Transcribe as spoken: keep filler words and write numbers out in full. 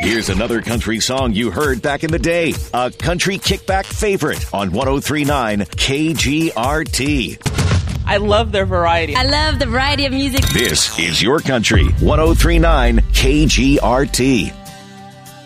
Here's another country song you heard back in the day. A country kickback favorite on one oh three point nine K G R T. I love their variety. I love the variety of music. This is your country. one oh three point nine K G R T.